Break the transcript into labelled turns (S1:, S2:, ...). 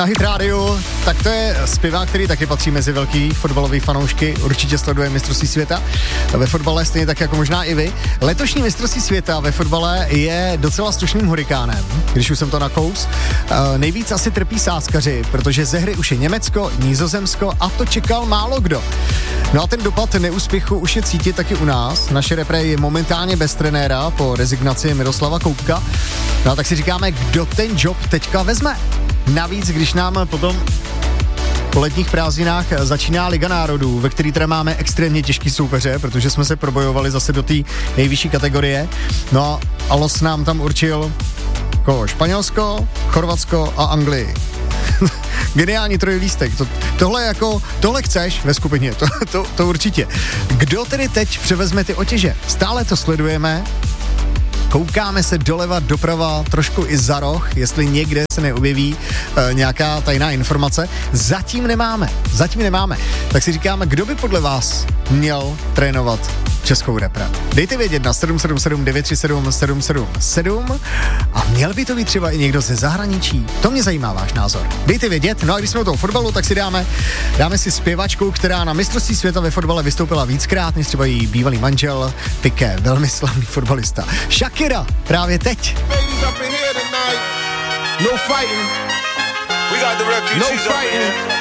S1: Na Hit Radio, tak to je zpěvák, který taky patří mezi velký fotbalový fanoušky, určitě sleduje mistrovství světa ve fotbale, stejně tak jako možná i vy. Letošní mistrovství světa ve fotbale je docela slušným hurikánem, když už jsem to nakous. Nejvíc asi trpí sázkaři, protože ze hry už je Německo, Nizozemsko a to čekal málo kdo. No a ten dopad neúspěchu už je cítit taky u nás. Naše repre je momentálně bez trenéra po rezignaci Miroslava Koubka. No a tak si říkáme, kdo ten job teďka vezme. Navíc, když nám potom po letních prázdninách začíná Liga národů, ve který teda máme extrémně těžký soupeře, protože jsme se probojovali zase do té nejvyšší kategorie. No a los nám tam určil Španělsko, Chorvatsko a Anglii. Geniální trojlístek. Tohle chceš ve skupině, to určitě. Kdo tedy teď převezme ty otěže? Stále to sledujeme. Koukáme se doleva, doprava, trošku i za roh, jestli někde se neobjeví nějaká tajná informace. Zatím nemáme. Tak si říkáme, kdo by podle vás měl trénovat českou repre. Dejte vědět na 777 937 777 a měl by to být třeba i někdo ze zahraničí. To mě zajímá váš názor. Dejte vědět, no a když jsme u toho fotbalu, tak si dáme si zpěvačku, která na mistrovství světa ve fotbale vystoupila víckrát, než třeba její bývalý manžel Piqué, velmi slavný fotbalista. Shakira, právě teď.
S2: No fighting. We got the refugees up in here.